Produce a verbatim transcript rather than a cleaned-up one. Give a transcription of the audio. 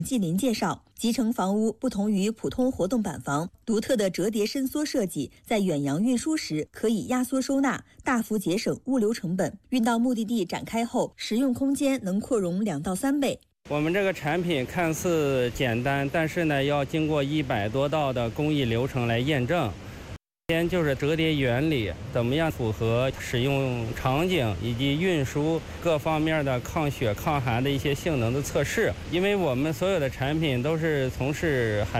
季林介绍，集成房屋不同于普通活动板房，独特的折叠伸缩设计，在远洋运输时可以压缩收纳，大幅节省物流成本。运到目的地展开后，实用空间能扩容两到三倍。 我们这个产品看似简单，但是呢，要经过一百多道的工艺流程来验证。先就是折叠原理怎么样符合使用场景以及运输各方面的抗雪抗寒的一些性能的测试。因为我们所有的产品都是从事海